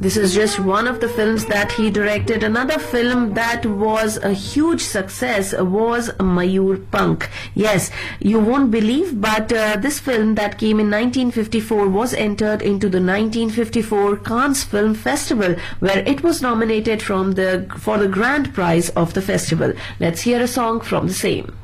This is just one of the films that he directed. Another film that was a huge success was Mayur Pank. Yes, you won't believe, but this film that came in 1954 was entered into the 1954 Cannes Film Festival, where it was nominated for the grand prize of the festival. Let's hear a song from the same.